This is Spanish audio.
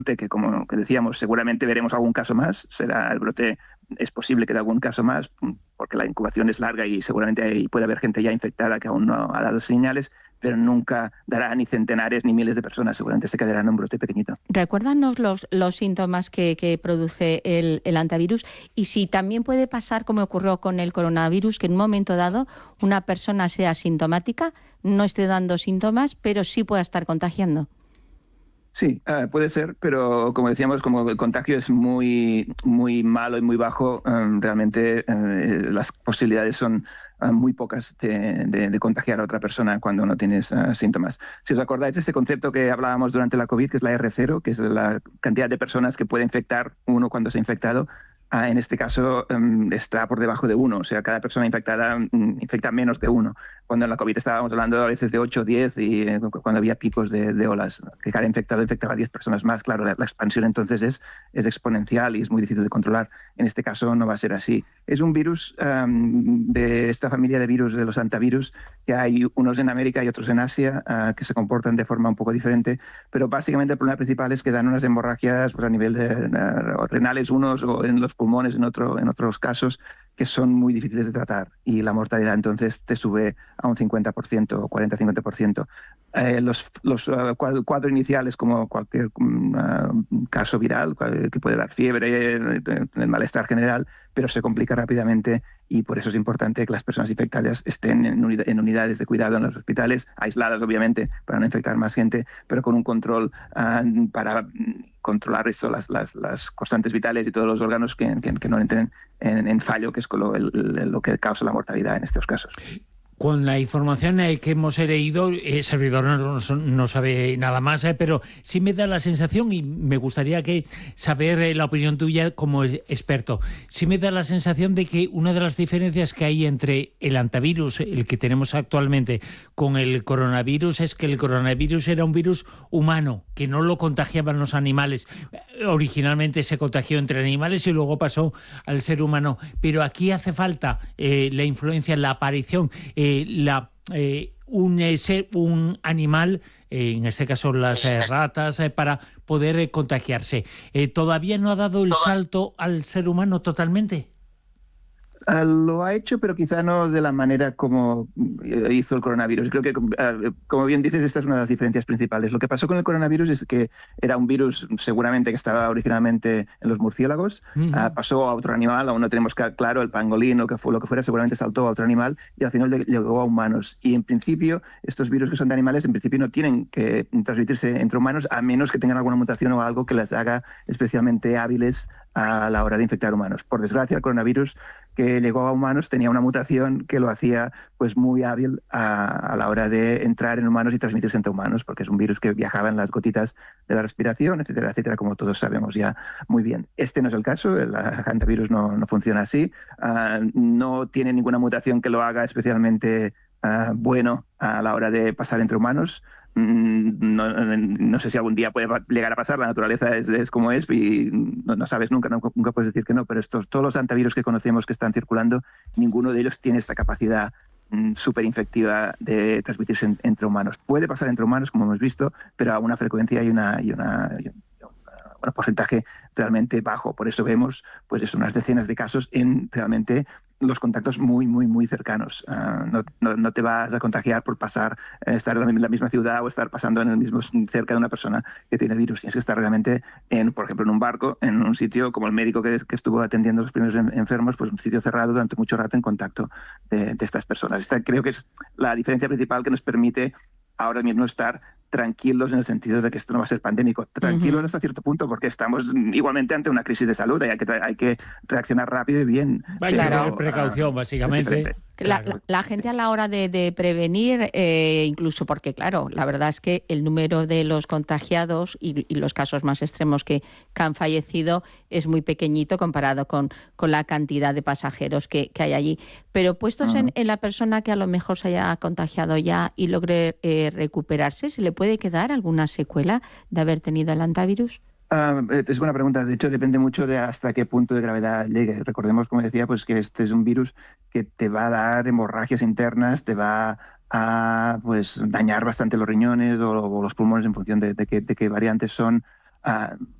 que, como que decíamos, seguramente veremos algún caso más. El brote es posible que dé algún caso más, porque la incubación es larga y seguramente puede haber gente ya infectada que aún no ha dado señales, pero nunca dará ni centenares ni miles de personas. Seguramente se quedará en un brote pequeñito. Recuérdanos los síntomas que produce el antivirus y si también puede pasar, como ocurrió con el coronavirus, que en un momento dado una persona sea asintomática, no esté dando síntomas, pero sí pueda estar contagiando. Sí, puede ser, pero como decíamos, como el contagio es muy, muy malo y muy bajo, realmente las posibilidades son muy pocas de contagiar a otra persona cuando no tienes síntomas. Si os acordáis de este concepto que hablábamos durante la COVID, que es la R0, que es la cantidad de personas que puede infectar uno cuando se ha infectado, en este caso está por debajo de 1, o sea, cada persona infectada infecta menos de 1. Cuando en la COVID estábamos hablando a veces de 8 o 10 y cuando había picos de olas, que cada infectado infectaba a 10 personas más. Claro, la expansión entonces es exponencial y es muy difícil de controlar. En este caso no va a ser así. Es un virus de esta familia de virus, de los hantavirus, que hay unos en América y otros en Asia, que se comportan de forma un poco diferente, pero básicamente el problema principal es que dan unas hemorragias pues, a nivel de renales unos o en los pulmones en otros casos, que son muy difíciles de tratar y la mortalidad entonces te sube a un 50% o 40-50%. Los cuadros iniciales, como cualquier caso viral, que puede dar fiebre, el malestar general, pero se complica rápidamente y por eso es importante que las personas infectadas estén en unidades de cuidado en los hospitales, aisladas obviamente para no infectar más gente, pero con un control para controlar esto, las constantes vitales y todos los órganos que no entren en fallo, que es lo que causa la mortalidad en estos casos. Con la información que hemos leído, el servidor no sabe nada más, pero sí me da la sensación, y me gustaría saber la opinión tuya como experto, sí me da la sensación de que una de las diferencias que hay entre el antivirus, el que tenemos actualmente, con el coronavirus, es que el coronavirus era un virus humano, que no lo contagiaban los animales. Originalmente se contagió entre animales y luego pasó al ser humano, pero aquí hace falta la influencia, la aparición, un animal, en este caso las ratas, para poder contagiarse. ¿Todavía no ha dado el salto al ser humano totalmente? Lo ha hecho, pero quizá no de la manera como hizo el coronavirus. Creo que, como bien dices, esta es una de las diferencias principales. Lo que pasó con el coronavirus es que era un virus seguramente que estaba originalmente en los murciélagos, pasó a otro animal, aún no tenemos claro, el pangolín o lo que fuera, seguramente saltó a otro animal y al final llegó a humanos. Y en principio, estos virus que son de animales, en principio no tienen que transmitirse entre humanos, a menos que tengan alguna mutación o algo que las haga especialmente hábiles a la hora de infectar humanos. Por desgracia, el coronavirus que llegó a humanos tenía una mutación que lo hacía pues muy hábil a la hora de entrar en humanos y transmitirse entre humanos, porque es un virus que viajaba en las gotitas de la respiración, etcétera, etcétera, como todos sabemos ya muy bien. Este no es el caso, el hantavirus no funciona así, no tiene ninguna mutación que lo haga especialmente bueno a la hora de pasar entre humanos. No sé si algún día puede llegar a pasar, la naturaleza es como es y no sabes nunca puedes decir que no, pero todos los antivirus que conocemos que están circulando, ninguno de ellos tiene esta capacidad súper infectiva de transmitirse entre humanos. Puede pasar entre humanos, como hemos visto, pero a una frecuencia y un porcentaje realmente bajo. Por eso vemos pues unas decenas de casos en realmente los contactos muy, muy, muy cercanos. No te vas a contagiar por estar en la misma ciudad o estar pasando cerca de una persona que tiene virus. Tienes que estar realmente, por ejemplo, en un barco, en un sitio como el médico que estuvo atendiendo a los primeros enfermos, pues un sitio cerrado durante mucho rato en contacto de estas personas. Esta creo que es la diferencia principal que nos permite ahora mismo estar tranquilos en el sentido de que esto no va a ser pandémico. Tranquilos hasta cierto punto, porque estamos igualmente ante una crisis de salud y hay que reaccionar rápido y bien. Claro, precaución, básicamente. La gente a la hora de prevenir, incluso porque, claro, la verdad es que el número de los contagiados y los casos más extremos que han fallecido es muy pequeñito comparado con la cantidad de pasajeros que hay allí. Pero puestos en la persona que a lo mejor se haya contagiado ya y logre recuperarse, ¿se le puede quedar alguna secuela de haber tenido el hantavirus? Es buena pregunta. De hecho, depende mucho de hasta qué punto de gravedad llegue. Recordemos, como decía, pues que este es un virus que te va a dar hemorragias internas, te va a dañar bastante los riñones o los pulmones en función de qué variantes son.